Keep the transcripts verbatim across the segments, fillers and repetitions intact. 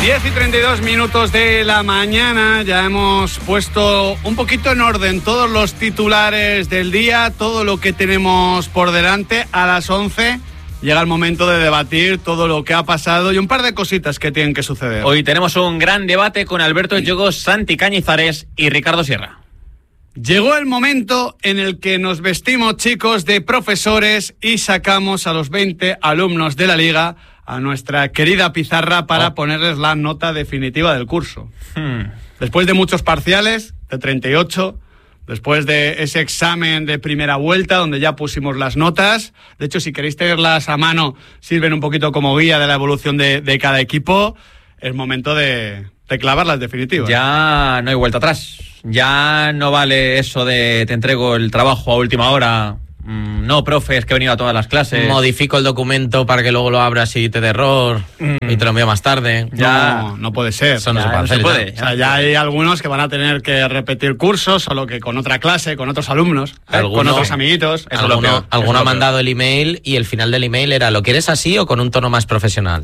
diez y treinta y dos minutos de la mañana, ya hemos puesto un poquito en orden todos los titulares del día, todo lo que tenemos por delante. A las once llega el momento de debatir todo lo que ha pasado y un par de cositas que tienen que suceder. Hoy tenemos un gran debate con Alberto Yogo, Santi Cañizares y Ricardo Sierra. Llegó el momento en el que nos vestimos, chicos, de profesores y sacamos a los veinte alumnos de la Liga a nuestra querida pizarra para oh. ponerles la nota definitiva del curso. Hmm. Después de muchos parciales, de treinta y ocho, después de ese examen de primera vuelta donde ya pusimos las notas, de hecho, si queréis tenerlas a mano, sirven un poquito como guía de la evolución de, de cada equipo, es momento de, de clavar las definitivas. Ya no hay vuelta atrás, ya no vale eso de te entrego el trabajo a última hora. No, profe, es que he venido a todas las clases. Modifico el documento para que luego lo abras y te dé error mm. y te lo envío más tarde. Ya no, no puede ser. Eso no, ya, se, puede no hacer, se puede. Ya. O sea, ya hay algunos que van a tener que repetir cursos, solo que con otra clase, con otros alumnos, ¿eh? Con otros amiguitos. Eso alguno lo alguno ha mandado el email y el final del email era ¿lo quieres así o con un tono más profesional?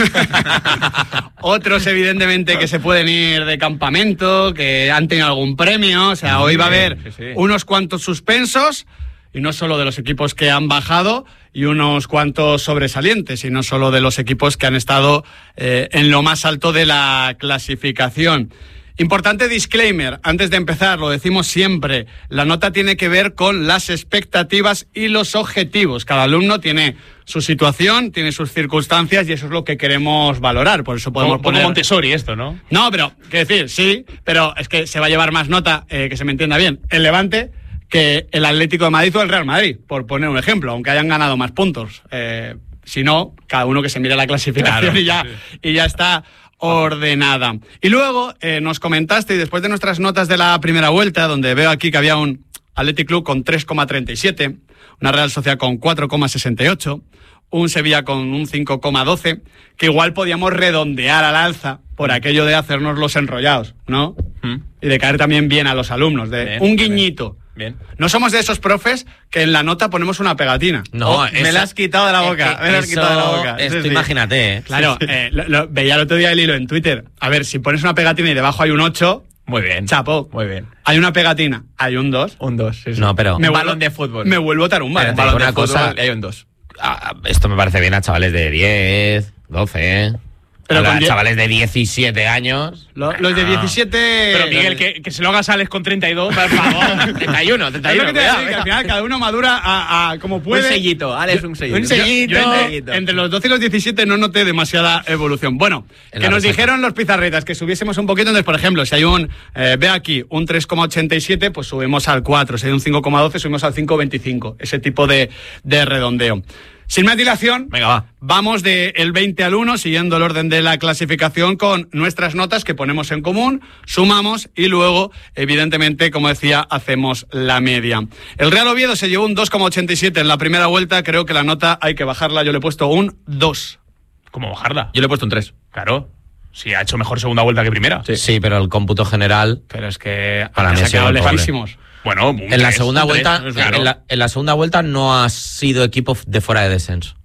Otros, evidentemente, que se pueden ir de campamento, que han tenido algún premio. O sea, sí, hoy va a haber sí, sí. unos cuantos suspensos. Y no solo de los equipos que han bajado y unos cuantos sobresalientes, y no solo de los equipos que han estado eh, en lo más alto de la clasificación. Importante disclaimer, antes de empezar, lo decimos siempre, la nota tiene que ver con las expectativas y los objetivos. Cada alumno tiene su situación, tiene sus circunstancias y eso es lo que queremos valorar. Por eso podemos como, poner... como Montessori esto, ¿no? No, pero, quiero decir, sí, pero es que se va a llevar más nota, eh, que se me entienda bien, el Levante que el Atlético de Madrid o el Real Madrid, por poner un ejemplo, aunque hayan ganado más puntos. Eh, si no, cada uno que se mire la clasificación claro, y, ya, sí. y ya está ordenada. Y luego eh, nos comentaste, y después de nuestras notas de la primera vuelta, donde veo aquí que había un Athletic Club con tres coma treinta y siete, una Real Sociedad con cuatro coma sesenta y ocho, un Sevilla con un cinco coma doce, que igual podíamos redondear al alza por aquello de hacernos los enrollados, ¿no? ¿Mm? Y de caer también bien a los alumnos, de bien, un guiñito. Bien. Bien. No somos de esos profes que en la nota ponemos una pegatina. No, oh, esa, me la has quitado de la boca. Es que me la has quitado de la boca. Esto, sí, sí. Imagínate, ¿eh? Claro, sí, sí. Eh, lo, lo, veía el otro día el hilo en Twitter. A ver, si pones una pegatina y debajo hay un ocho... Muy bien. Chapo. Muy bien. Hay una pegatina, hay un dos. Un dos, sí, sí. No, pero... Me un balón de fútbol. Me vuelvo tarumba. Un balón de fútbol cosa, y hay un dos. Ah, esto me parece bien a chavales de diez, doce, ¿eh? Pero con chavales de diecisiete años. Lo, los de diecisiete. Pero Miguel, que, que se lo hagas a Alex con treinta y dos, por favor. treinta y uno, treinta y uno. Es lo que te cuidado, decir, que al final cada uno madura a, a como puede. Un sellito, Alex, un sellito. Un sellito. Yo, yo entre, entre los doce y los diecisiete no noté demasiada evolución. Bueno, en que nos resaca. Dijeron los pizarritas que subiésemos un poquito. Entonces, por ejemplo, si hay un, eh, ve aquí, un tres coma ochenta y siete, pues subimos al cuatro. Si hay un cinco coma doce, subimos al cinco coma veinticinco. Ese tipo de, de redondeo. Sin más dilación, venga, va. Vamos del veinte al uno, siguiendo el orden de la clasificación con nuestras notas que ponemos en común, sumamos y luego, evidentemente, como decía, hacemos la media. El Real Oviedo se llevó un dos coma ochenta y siete en la primera vuelta, creo que la nota hay que bajarla, yo le he puesto un dos. ¿Cómo bajarla? Yo le he puesto un tres. Claro. Sí, ha hecho mejor segunda vuelta que primera. Sí, sí, pero el cómputo general... Pero es que para mí ha sido lejísimos. Bueno, en tres, la segunda vuelta, tres, claro. en, la, en la segunda vuelta no ha sido equipo de fuera de descenso.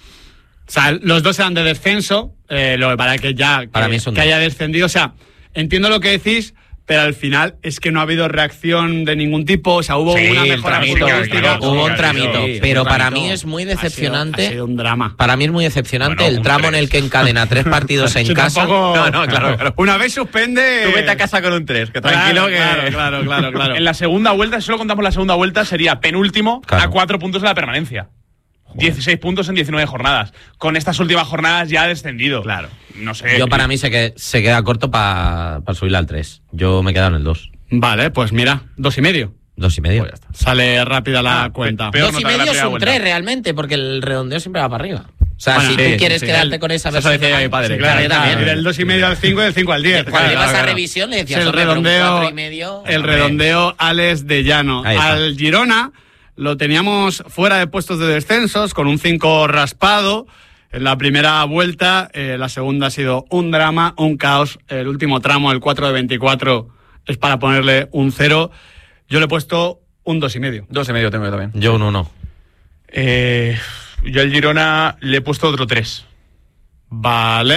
O sea, los dos eran de descenso, eh, lo, para que ya para que, mí son que haya descendido. O sea, entiendo lo que decís, pero al final es que no ha habido reacción de ningún tipo. O sea, hubo sí, una mejora futbolística. Claro, hubo un tramito, sí, pero un para tramito. Mí es muy decepcionante. Ha sido, ha sido un drama. Para mí es muy decepcionante bueno, el tramo tres. En el que encadena tres partidos en casa. Tampoco... No, no, claro, claro. Una vez suspende... Tú vete a casa con un tres, que tranquilo claro, que... Claro, claro, claro, claro. En la segunda vuelta, si solo contamos la segunda vuelta, sería penúltimo claro. a cuatro puntos de la permanencia. dieciséis puntos en diecinueve jornadas. Con estas últimas jornadas ya ha descendido. Claro. No sé. Yo para mí se, que, se queda corto para pa subirla al tres. Yo me he quedado en el dos. Vale, pues mira, dos y medio. Dos y medio. Pues ya está. Sale rápida la ah, cuenta. Peor dos y medio es un tres realmente, porque el redondeo siempre va para arriba. O sea, bueno, si sí, tú quieres sí, quedarte sí. con esa versión. Eso decía mi padre. Sí, claro, claro, también. claro. Del dos y medio al cinco y del cinco al diez. Cuando claro, ibas claro, a claro. revisión le decías, el hombre, redondeo, cuatro y medio. El redondeo Alex de Llano. Al Girona lo teníamos fuera de puestos de descensos, con un cinco raspado. En la primera vuelta, eh, la segunda ha sido un drama, un caos. El último tramo, el cuatro de veinticuatro, es para ponerle un cero. Yo le he puesto un dos y medio. Dos y medio tengo yo también. Yo un uno. Eh, yo al Girona le he puesto otro tres. Vale.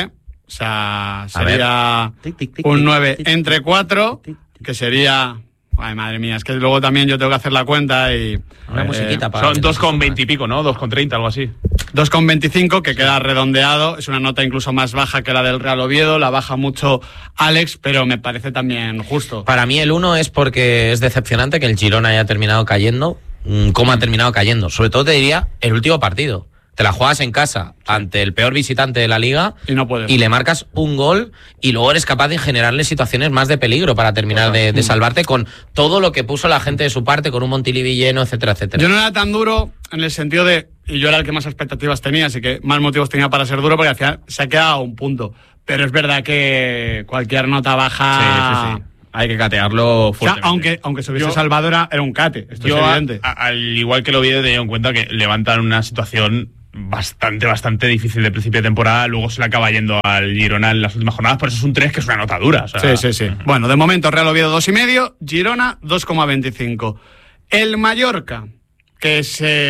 O sea, sería tic, tic, tic, un nueve tic, tic, entre cuatro, tic, tic, que sería... Ay, madre mía, es que luego también yo tengo que hacer la cuenta y... Una eh, musiquita para... Son dos con veinte y pico, ¿no? dos con treinta, algo así. dos con veinticinco, que sí. Queda redondeado. Es una nota incluso más baja que la del Real Oviedo. La baja mucho Alex, pero me parece también justo. Para mí el uno es porque es decepcionante que el Girona haya terminado cayendo. ¿Cómo ha terminado cayendo? Sobre todo te diría el último partido. Te la juegas en casa ante el peor visitante de la liga y no puedes. Y le marcas un gol y luego eres capaz de generarle situaciones más de peligro para terminar de, de salvarte con todo lo que puso la gente de su parte, con un Montilivi lleno, etcétera, etcétera. Yo no era tan duro en el sentido de, y yo era el que más expectativas tenía, así que más motivos tenía para ser duro, porque al final se ha quedado a un punto. Pero es verdad que cualquier nota baja... Sí, sí, sí. Hay que catearlo fuertemente. O sea, aunque, aunque se hubiese yo, salvado era, era un cate, esto yo es evidente. A, a, al igual que lo vi, teniendo en cuenta que levantan una situación bastante, bastante difícil de principio de temporada, luego se le acaba yendo al Girona en las últimas jornadas, por eso es un tres que es una nota dura. O sea, sí, sí, sí. Uh-huh. Bueno, de momento Real Oviedo dos y medio, Girona dos coma veinticinco. El Mallorca, que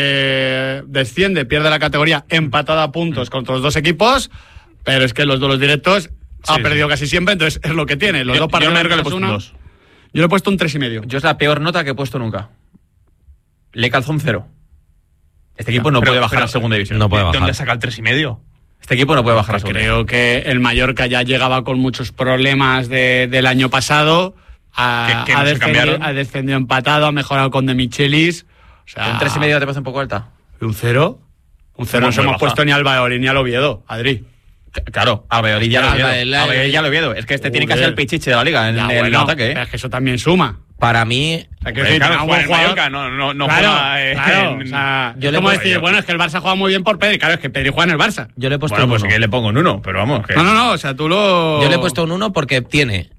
se desciende, pierde la categoría, empatada a puntos contra los dos equipos, pero es que los duelos directos ha sí, perdido sí. casi siempre, entonces es lo que tiene. Los yo, dos partidos yo le he puesto un dos. Yo le he puesto un tres y medio. Yo es la peor nota que he puesto nunca. Le calzó un cero. Este equipo no pero, puede bajar a segunda división. No puede bajar. ¿Dónde saca el tres y medio? Este equipo no puede bajar a segunda. Creo que el Mallorca ya llegaba con muchos problemas de, del año pasado. A, ¿Qué, qué ha, no descendido, ha descendido empatado, ha mejorado con De Michelis. O sea, ¿un tres y medio te parece un poco alta? ¿Un cero? Un cero no nos hemos baja. puesto ni al Valladolid ni al Oviedo, Adri. Claro, a Valladolid ya lo Oviedo. A Valladolid ya lo Oviedo. Es que este Uy, tiene que ser el pichiche de la liga en ya, el bueno, ataque. ¿eh? Es que eso también suma. Para mí, o sea, que Hombre, claro, juega en Mallorca, no, no, no claro, juega eh, claro, en... o sea, yo le como decir, yo. bueno, es que el Barça juega muy bien por Pedri, claro, es que Pedri juega en el Barça. Yo le he puesto bueno, un pues uno. que le pongo un uno, pero vamos. Que... No, no, no, o sea, tú lo... Yo le he puesto un uno porque tiene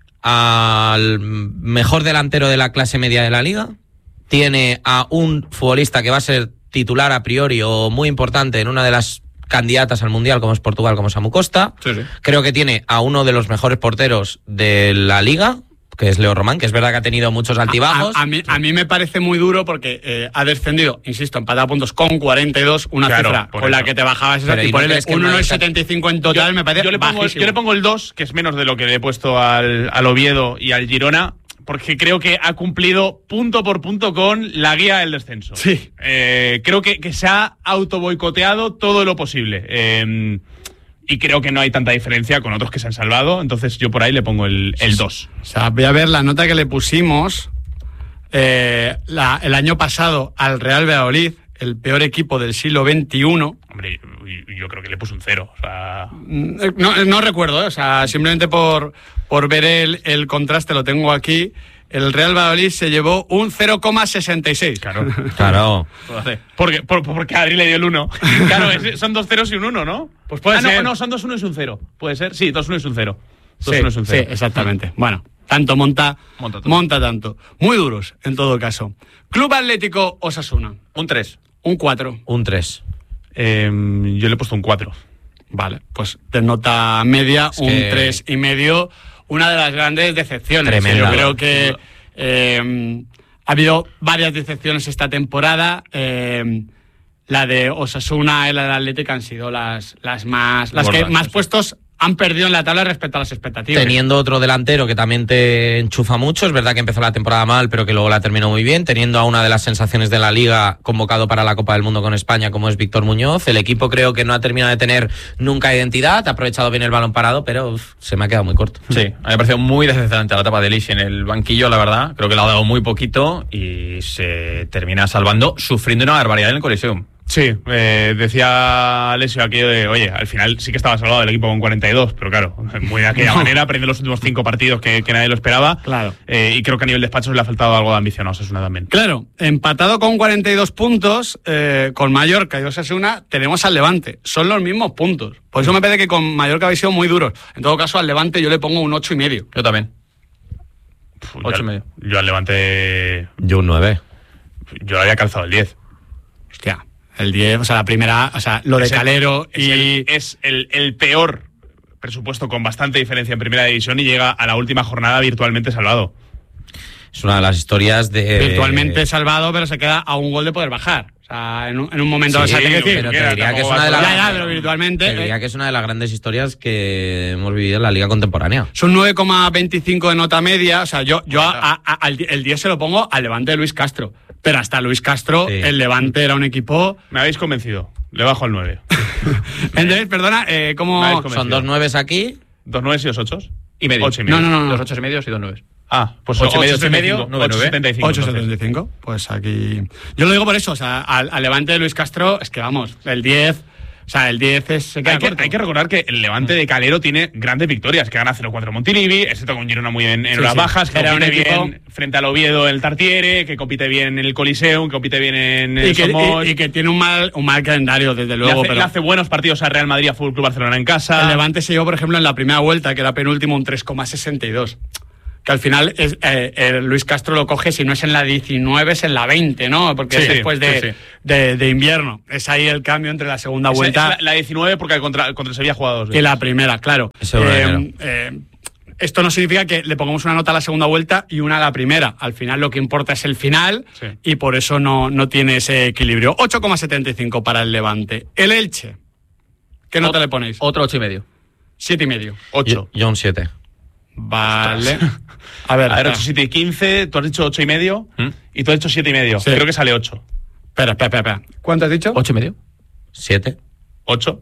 al mejor delantero de la clase media de la liga, tiene a un futbolista que va a ser titular a priori o muy importante en una de las candidatas al Mundial, como es Portugal, como Samu Costa. Sí, sí. Creo que tiene a uno de los mejores porteros de la liga, que es Leo Román, que es verdad que ha tenido muchos altibajos. A, a, a, mí, a mí me parece muy duro porque eh, ha descendido, insisto, empatado a puntos con cuarenta y dos, una claro, cifra con eso. La que te bajabas esa, y ponerle un uno coma setenta y cinco en total, yo, me parece yo le, pongo, yo le pongo el dos, que es menos de lo que le he puesto al, al Oviedo y al Girona, porque creo que ha cumplido punto por punto con la guía del descenso. Sí. Eh, creo que, que se ha autoboicoteado todo lo posible. Eh, y creo que no hay tanta diferencia con otros que se han salvado. Entonces yo por ahí le pongo el dos. O sea, voy a ver la nota que le pusimos eh, la, el año pasado al Real Valladolid, el peor equipo del siglo veintiuno. Hombre, yo creo que le puse un cero. O sea... No, no recuerdo, ¿eh? O sea, simplemente por, por ver el, el contraste, lo tengo aquí. El Real Valladolid se llevó un cero coma sesenta y seis. Claro. Claro. Porque, por, porque Adri le dio el uno. Claro, es, son dos ceros y un uno, ¿no? Pues puede ah, ser. No, no, son dos uno y un cero. ¿Puede ser? Sí, dos uno y un cero. Dos sí, uno y un cero. Sí, exactamente. Bueno, tanto monta, monta, monta tanto. Muy duros, en todo caso. Club Atlético Osasuna. Un tres. Un cuatro. Un tres. Eh, yo le he puesto un cuatro. Vale, pues de nota media, es un que... tres y medio. Una de las grandes decepciones. Tremenda. Yo creo que eh, ha habido varias decepciones esta temporada. Eh, la de Osasuna y la de Atlético han sido las, las más las Gordas, que más sí. puestos han perdido en la tabla respecto a las expectativas. Teniendo otro delantero que también te enchufa mucho, es verdad que empezó la temporada mal, pero que luego la terminó muy bien, teniendo a una de las sensaciones de la Liga convocado para la Copa del Mundo con España, como es Víctor Muñoz. El equipo creo que no ha terminado de tener nunca identidad, ha aprovechado bien el balón parado, pero uf, se me ha quedado muy corto. Sí, a mí me ha parecido muy decepcionante la etapa de Lich en el banquillo, la verdad. Creo que le ha dado muy poquito y se termina salvando, sufriendo una barbaridad en el Coliseum. Sí, eh, decía Alessio aquí de, oye, al final sí que estaba salvado el equipo con cuarenta y dos, pero claro, muy de aquella no. manera, perdiendo los últimos cinco partidos que, que nadie lo esperaba. Claro. Eh, y creo que a nivel despacho le ha faltado algo de ambición a Osasuna también. Claro, empatado con cuarenta y dos puntos, eh, con Mallorca y Osasuna, tenemos al Levante. Son los mismos puntos. Por eso me parece que con Mallorca habéis sido muy duros. En todo caso, al Levante yo le pongo un ocho y medio. Yo también. Uf, ocho y medio. Yo al Levante... Yo un nueve. Yo le había calzado el diez. Hostia. El diez, o sea, la primera, o sea, lo de es Calero el, y... Es, el, es el, el peor presupuesto con bastante diferencia en primera división y llega a la última jornada virtualmente salvado. Es una de las historias de... Virtualmente salvado, pero se queda a un gol de poder bajar. O sea, en un, en un momento... Sí, o sea, te quiero decir, pero te que diría que es tampoco una de va a las... Ya, ya, pero virtualmente... Te diría eh, que es una de las grandes historias que hemos vivido en la liga contemporánea. son nueve coma veinticinco de nota media. O sea, yo, yo a- a- a- al, el diez se lo pongo al Levante de Luis Castro. Pero hasta Luis Castro, Sí. el Levante era un equipo... Me habéis convencido. Le bajo al nueve. Entonces, perdona, eh, ¿cómo...? Me habéis convencido. Son dos nueves aquí. Dos nueves y dos ochos. Y medio. Ocho y medio. No, no, no. Dos ocho y medio y dos nueve. Ah, pues Ocho y medio, ocho ocho y medio, setenta y cinco, nueve, ocho nueve. setenta y cinco, ocho entonces. setenta y cinco. Pues aquí... Yo lo digo por eso, o sea, al, al Levante de Luis Castro, es que vamos, el diez... O sea, el diez es, se queda Hay que, corto. hay que recordar que el Levante de Calero tiene grandes victorias, que gana cero cuatro Montilivi, excepto con Girona muy en, en Sí, horas sí. bajas, que Era un compite equipo- bien frente al Oviedo el Tartiere, que compite bien en el Coliseum, que compite bien en el y, que, Somos. y- y que tiene un mal, un mal calendario, desde le, luego. hace, pero le hace buenos partidos a Real Madrid, a Fútbol Club Barcelona en casa. el Levante se llevó, por ejemplo, en la primera vuelta, que era penúltimo, un tres coma sesenta y dos. Que al final es, eh, eh, Luis Castro lo coge, si no es en la diecinueve, es en la veinte, ¿no? Porque Sí, es después de, sí, sí. De, de invierno. Es ahí el cambio entre la segunda Esa- vuelta es la, la diecinueve, porque contra, contra el Sevilla ha jugado dos y veces. la primera, claro. Ese de enero. Eh, eh, esto no significa que le pongamos una nota a la segunda vuelta y una a la primera. Al final lo que importa es el final Sí. y por eso no, no tiene ese equilibrio. ocho coma setenta y cinco para el Levante. El Elche, ¿qué nota Ot- le ponéis? Otro ocho y medio. Siete y medio. ocho. Yo, yo un siete. Vale. A ver, A ver, espera. ocho, siete y quince, tú has dicho ocho y medio, ¿Mm? y tú has dicho siete y medio. Sí. Creo que sale ocho. espera, espera, espera. ¿Cuánto has dicho? ¿Ocho y medio? ¿Siete? ¿Ocho?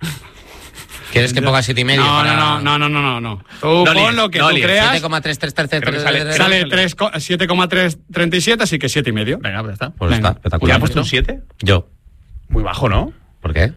¿Quieres que ponga siete y medio? No, para- no, no, no, no, no, no. Tú No pon líes, lo que no tú líes. creas. siete coma trescientos treinta y tres. Creo que sale- Sale tres co- siete coma trescientos treinta y siete, así que siete y medio. Venga, pues ya está. Pues Venga. está, espectacular. ¿Ya ha puesto un siete? Yo. Muy bajo, ¿no? ¿Por qué?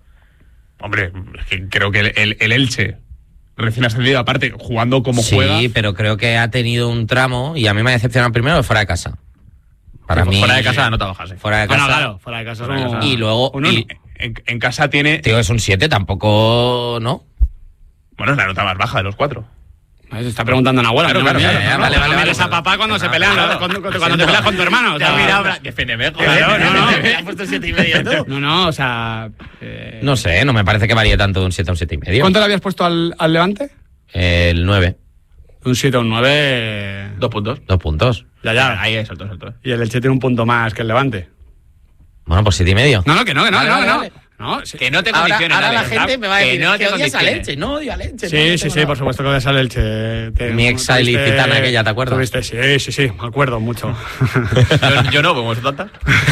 Hombre, es que creo que el, el- el Elche, recién ascendido, aparte, jugando como sí, juega. pero creo que ha tenido un tramo y a mí me ha decepcionado primero fuera de casa. Para Sí, mí. fuera de casa no te bajas, eh. Fuera de Bueno, casa. claro, fuera de casa. Fuera de no- casa. Y luego. Un uno. y- En, en casa tiene. Tío, es un siete, tampoco. ¿No? Bueno, es la nota más baja de los cuatro. Se está preguntando a Nahuela. Claro, no claro, me mires. claro, No, vale, no vale, me mires vale, a papá cuando vale. se pelean, Claro. cuando, cuando te peleas con tu hermano. o sea, Que penemejo. Claro, no, no. Le has puesto siete y medio tú. No, no, o sea... eh, No sé, no me parece que varíe tanto de un siete a un siete y medio. ¿Cuánto le habías puesto al, al Levante? El nueve. Un siete o un nueve... Dos puntos. Dos puntos. Ya, ya. Ahí es, salto, salto. Y el Elche tiene un punto más que el Levante. Bueno, pues siete y medio. No, no, que no, que no, Vale, que no, vale, que no. vale. No, sí. Que no te Ahora, condiciones. ahora la nadie, gente me va a que decir no que te odias al condiciones. Elche. No odio al Elche. no, Sí, no sí, tengo sí, nada. por supuesto que odias al Elche. Te- Mi ex ilicitana tuviste- aquella, ¿te acuerdas? tuviste- sí, sí, sí, me acuerdo mucho. Yo, yo no, como es tanta.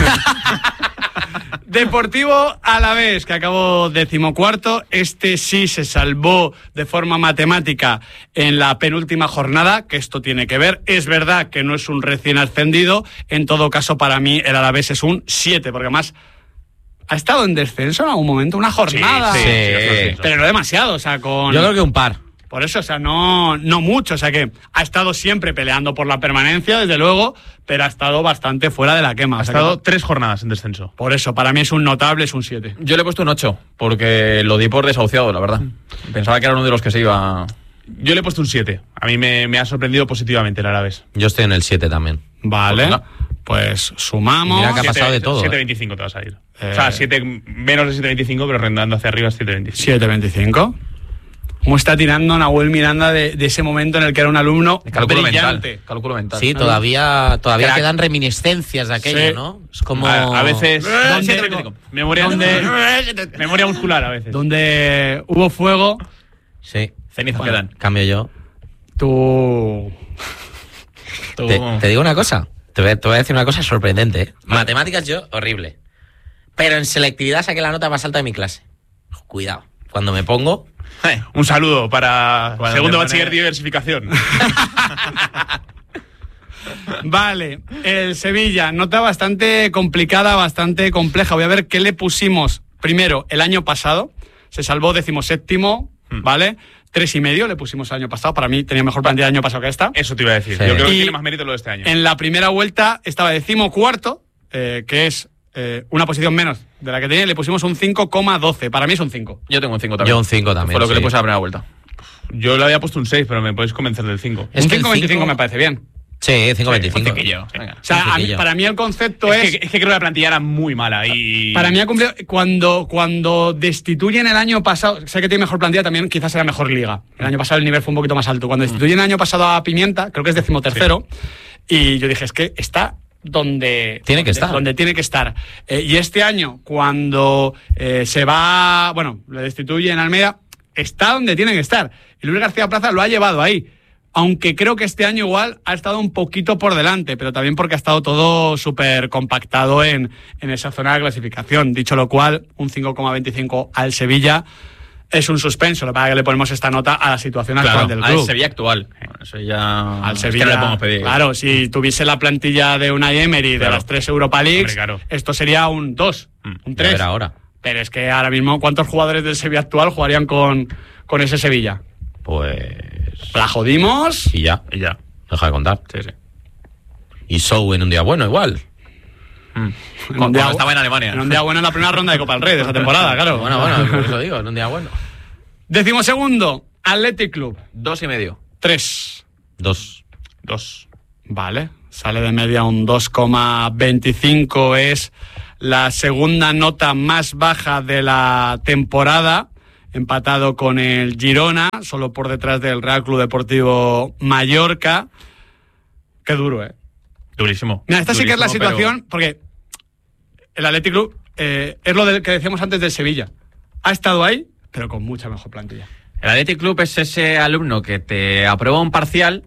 Deportivo Alavés, que acabó decimocuarto. Este sí se salvó de forma matemática en la penúltima jornada, que esto tiene que ver. Es verdad que no es un recién ascendido. En todo caso, para mí, el Alavés es un siete, porque además ha estado en descenso en algún momento, una jornada. sí, sí, sí, sí. Pero no demasiado, o sea, con... Yo creo que un par. Por eso, o sea, no, no mucho. O sea, que ha estado siempre peleando por la permanencia, desde luego, pero ha estado bastante fuera de la quema. Ha O sea, estado que tres jornadas en descenso. por eso, para mí es un notable, es un siete. Yo le he puesto un ocho, porque lo di por desahuciado, la verdad. Pensaba que era uno de los que se iba. Yo le he puesto un siete. A mí me, me ha sorprendido positivamente el Alavés. Yo estoy en el siete también. Vale, Pues pues sumamos. Mira que ha pasado de todo, siete eh. veinticinco te vas a ir. Eh. O sea, siete, menos de siete veinticinco, pero rendando hacia arriba es siete veinticinco. siete veinticinco. ¿Cómo está tirando Nahuel Miranda de, de ese momento en el que era un alumno Cálculo brillante? mental. Cálculo mental. Sí, todavía, todavía Crack. quedan reminiscencias de aquello, Sí. ¿no? Es como. A, a veces. ¿Dónde- siete veinticinco. Memoria, dónde- memoria muscular a veces. Donde hubo fuego, Sí. Cenizas Bueno. quedan. Cambio yo. tú... Tú- Te, te digo una cosa. Te voy, a- te voy a decir una cosa sorprendente. ¿eh? Matemáticas yo, horrible. Pero en selectividad saqué la nota más alta de mi clase. Cuidado. Cuando me pongo. Eh, Un saludo para Cuando segundo te bachiller pone- diversificación. Vale, el Sevilla, nota bastante complicada, bastante compleja. Voy a ver qué le pusimos primero el año pasado. Se salvó decimoséptimo, Hmm. ¿vale? Tres y medio le pusimos el año pasado. Para mí tenía mejor plantilla el año pasado que esta. Eso te iba a decir. Sí. Yo creo que Y tiene más mérito lo de este año. En la primera vuelta estaba decimocuarto, eh, que es eh, una posición menos de la que tenía, y le pusimos un cinco coma doce. Para mí es un cinco. Yo tengo un cinco también. Yo un cinco también, Fue lo que sí. le puse a la primera vuelta. Yo le había puesto un seis, pero me podéis convencer del cinco. Es un que el cinco veinticinco cinco- me parece bien. Sí, cinco veinticinco. Un cinquillo, venga. O sea, Un a mí- cinquillo. para mí el concepto Es es... que, es que creo que la plantilla era muy mala y... Para mí ha cumplido. Cuando, cuando destituyen el año pasado, sé que tiene mejor plantilla, también quizás era mejor liga. El año pasado el nivel fue un poquito más alto. Cuando destituyen el año pasado a Pimienta, creo que es decimotercero, y yo dije, es que está donde tiene que donde, estar. Donde tiene que estar. Eh, y este año, cuando eh, se va, bueno, le destituyen a Almeida, está donde tiene que estar. Y Luis García Plaza lo ha llevado ahí. Aunque creo que este año igual ha estado un poquito por delante, pero también porque ha estado todo súper compactado en, en esa zona de clasificación. Dicho lo cual, un cinco coma veinticinco al Sevilla es un suspenso. Lo que pasa es que le ponemos esta nota a la situación Claro, actual del club. al Sevilla actual. Bueno, eso ya... Al es Sevilla, que no le podemos pedir. claro, si tuviese la plantilla de Unai Emery de Claro. las tres Europa Leagues, Hombre, claro. esto sería un dos, Mm, un Ya tres. verá ahora. Pero es que ahora mismo, ¿cuántos jugadores del Sevilla actual jugarían con, con ese Sevilla? Pues... La jodimos. Y ya, Y ya. deja de contar. Sí, sí. Y Sou en un día bueno, igual. Mm. En un Cuando día- estaba en Alemania. En un día bueno en la primera ronda de Copa del Rey de esa temporada, claro. Bueno, bueno, por eso digo, en un día bueno. Decimosegundo, Athletic Club. Dos y medio. Tres. Dos. Dos. Vale, sale de media un dos coma veinticinco, es la segunda nota más baja de la temporada, empatado con el Girona, solo por detrás del Real Club Deportivo Mallorca. Qué duro, ¿eh? Durísimo. Mira, esta sí que es la Durísimo, situación, porque el Athletic Club eh, es lo del que decíamos antes del Sevilla. Ha estado ahí, pero con mucha mejor plantilla. El Athletic Club es ese alumno que te aprueba un parcial,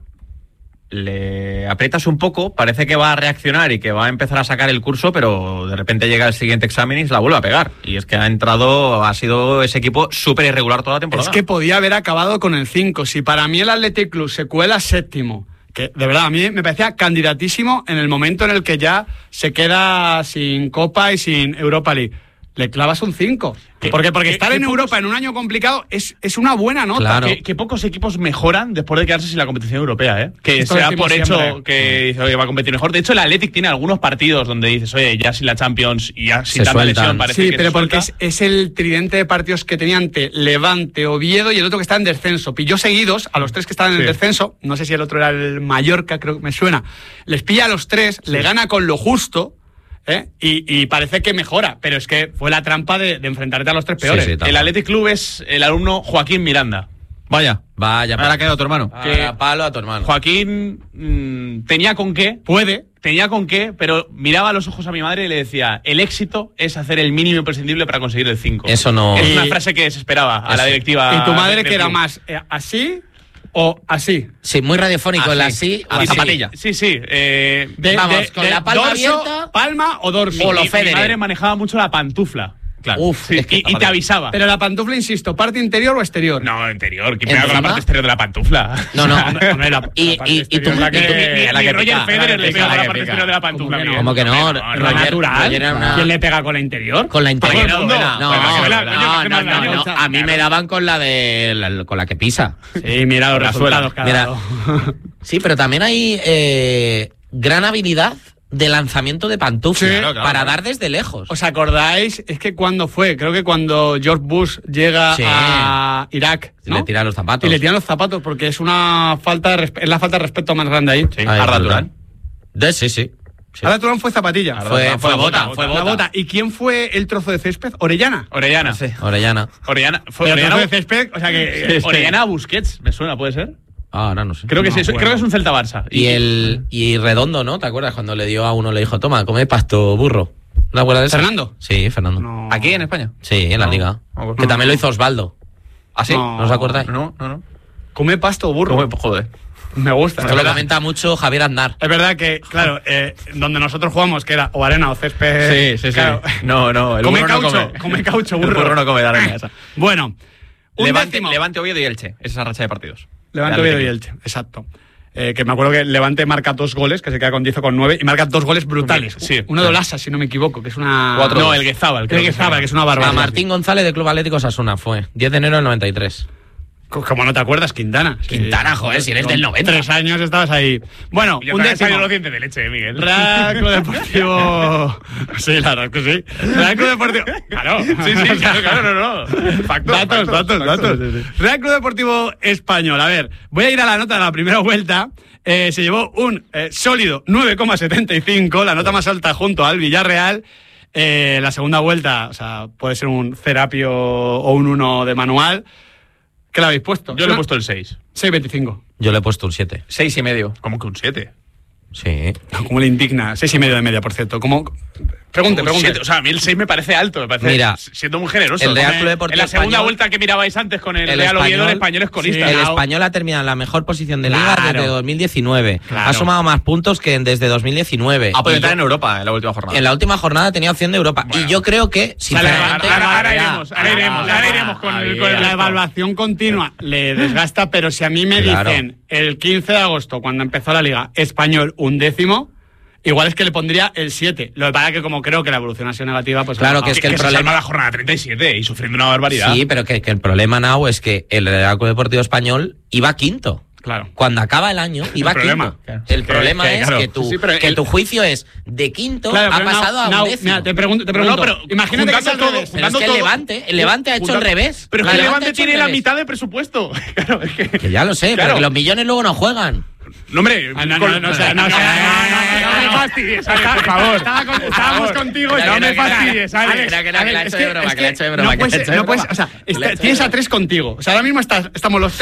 le aprietas un poco, parece que va a reaccionar y que va a empezar a sacar el curso, pero de repente llega el siguiente examen y se la vuelve a pegar. Y es que ha entrado, ha sido ese equipo súper irregular toda la temporada. Es que podía haber acabado con el cinco. Si para mí el Athletic Club se cuela séptimo, que de verdad a mí me parecía candidatísimo en el momento en el que ya se queda sin Copa y sin Europa League, le clavas un cinco. ¿Qué- Porque, porque qué- estar qué en pocos- Europa en un año complicado es, es una buena nota. Claro. Que, que pocos equipos mejoran después de quedarse sin la competición europea, ¿eh? Que Esto sea decimos por hecho siempre. que dice, oye, va a competir mejor. De hecho, el Athletic tiene algunos partidos donde dices, oye, ya sin la Champions y ya sin Se tanta sueltan. lesión parece Sí, que pero se porque es, suelta. es el tridente de partidos que tenía ante Levante, Oviedo y el otro que está en descenso. Pilló seguidos a los tres que estaban en el Sí. descenso. No sé si el otro era el Mallorca, creo que me suena. Les pilla a los tres, le gana con lo justo. ¿eh? Y, y parece que mejora, pero es que fue la trampa de, de enfrentarte a los tres peores. Sí, sí, tal El cual. Athletic Club es el alumno Joaquín Miranda. Vaya. Vaya, Ahora ha quedado tu hermano. que que- palo a tu hermano. Joaquín mm, tenía con qué, Puede. tenía con qué, pero miraba a los ojos a mi madre y le decía, el éxito es hacer el mínimo imprescindible para conseguir el cinco. Eso no- Es una Y- frase que se esperaba a la Eso. directiva. ¿Y tu madre del que era club. más eh, así o así? Sí, muy radiofónico, el así o A así. zapatilla. Sí, sí. eh, De- Vamos, de- con de la palma dorso, abierta. palma o dorso. O lo mi, mi Federer. madre manejaba mucho la pantufla. Claro. Uf, Sí, es que- y, y te avisaba. Pero la pantufla, insisto, ¿parte interior o exterior? No, interior. ¿Quién pega con la ¿Encima? parte exterior de la pantufla? No, no. Hombre, hombre, la- Y- la parte y- y exterior tú- es la y tú- que- Ni, la ni que Roger pica, Federer la le que pega pica, con la la que parte pica. exterior de la pantufla. ¿Cómo que no? Miguel. ¿Cómo que no? No, ¿Lo Roger- natural? Roger era una- ¿Quién le pega con la interior? Con la interior. Oye, Redondo. No, no, Pues la que me la- coño, no, que no, me la- no, no. claro. A mí me daban con la de la- con la que pisa. Sí, mira los La resultados suela. que ha Mira. dado. Sí, pero también hay eh, gran habilidad de lanzamiento de pantufla Sí, claro, claro, para claro. dar desde lejos. ¿Os acordáis? Es que cuando fue, creo que cuando George Bush llega Sí. a Irak, ¿no? Le tira los zapatos. Y le tiran los zapatos porque es una falta de resp- es la falta de respeto más grande ahí. Sí, Ay, Arda brutal. Turán. De- sí, sí. Sí. Ahora Turán fue zapatilla. Arda Fue, Turán fue fue bota, bota, fue La bota. bota. ¿Y quién fue el trozo de césped? Orellana. Orellana. Orellana. Orellana. Fue Pero Orellana, trozo de césped, o sea que eh, Orellana a Busquets, me suena, ¿puede ser? Ah, ahora no sé. Creo que No, sí, eso- bueno. creo que es un Celta Barça. Y el y Redondo, ¿no? ¿Te acuerdas cuando le dio a uno, le dijo, toma, come pasto, burro? ¿La acuerdas de eso? ¿Fernando? Sí, Fernando. No. ¿Aquí en España? Sí, en la No. liga. No, pues que no. también lo hizo Osvaldo. ¿Ah, sí? No. ¿No os acordáis? No, no, no. Come pasto o burro. ¿Cómo? Joder. Me gusta. Esto es lo verdad. comenta mucho Javier Aznar. Es verdad que, claro, eh, donde nosotros jugamos, que era o arena o césped. Sí, sí, sí. claro. No, no, el come burro no caucho, come. come caucho, burro. El burro no come de arena esa. Bueno, un Levante, décimo. Levante, Oviedo y Elche. Esa es la racha de partidos. Levante, De Oviedo y Atlético. Elche, exacto. Eh, que me acuerdo que Levante marca dos goles, que se queda con diez o con nueve, y marca dos goles brutales. Sí. Uno de Olasa, si no me equivoco, que es una... Cuatro. No, el Guezábal. El creo que Guezábal, se que es llama. una A barbaridad. Martín González del Club Atlético Osasuna fue. diez de enero del noventa y tres. Como no te acuerdas, Quintana. Quintana, joder, si eres del noventa. Tres años estabas ahí. Bueno, Ya un te han décimo. salido los dientes de leche, eh, Miguel. Real Club Deportivo... Sí, la verdad es que sí. Real Club Deportivo... Claro. Sí, sí, claro, claro, no, no. Factos, datos, factos, datos, factos. datos. Real Club Deportivo Español. A ver, voy a ir a la nota de la primera vuelta. Eh, se llevó un eh, sólido nueve coma setenta y cinco, la nota más alta junto al Villarreal. Eh, la segunda vuelta, o sea, puede ser un Cerapio o un uno de manual. ¿Qué le habéis puesto? Yo le he puesto el seis. seis veinticinco. Yo le he puesto un siete. Seis y medio. ¿Cómo que un siete? Sí. Como le indigna. Seis y medio de media, por cierto. Como... Pregunte, Un pregunte. siete, o sea, a mí el seis me parece alto, me parece Mira, siendo muy generoso. el Real Come- Club Deportivo en la segunda Español- vuelta que mirabais antes con el, el Real Oviedo, el Español- español es colista. El ¿no? español ha terminado en la mejor posición de liga Claro. desde dos mil diecinueve. Claro. Ha sumado más puntos que desde dos mil diecinueve. Ha podido Y entrar yo- en Europa en la última jornada. En la última jornada tenía opción de Europa. Bueno. Y yo creo que, Vale, sinceramente. ahora, ahora Ya, iremos, ahora iremos, ya, ahora ya, iremos con, el, ya, con el La resto. evaluación continua le desgasta, pero si a mí me Claro. dicen el quince de agosto, cuando empezó la liga, español un décimo, igual es que le pondría el siete. Lo que pasa es que como creo que la evolución ha sido negativa, pues... Claro no. que es que el se problema- salva la jornada treinta y siete y sufriendo una barbaridad. Sí, pero que, que el problema, Nau, es que el Real Club Deportivo Español iba quinto. Claro. Cuando acaba el año, iba problema, quinto. claro. El Que- problema que, es claro. que, tu, Sí, pero que el- tu juicio es de quinto, Claro, ha pero pasado Nau- a un Nau, décimo. mira, te pregunto, te No, pregunto. no, pero imagínate que juntando es al todo, revés. Pero es juntando que el todo- Levante, el Levante ha hecho juntando- el revés. Pero es El que el Levante Levante ha hecho el tiene la revés. mitad de presupuesto. Claro, es que... Que ya lo sé, Claro. pero que los millones luego no juegan. No, hombre, Ah, no, con- no, no, o sea, no, o sea, no, no, no, no me fastidies, Ale, por favor. Estaba con- Por estábamos favor. contigo y No no me me fastidies, Ale. Alex, Era que era que Alex, la ha hecho es de broma, es que la ha hecho de broma, no que la ha puedes, hecho de no puedes, broma. o sea, Que la ha está- hecho de tienes a broma. tres contigo. O sea, ahora mismo estás, estamos los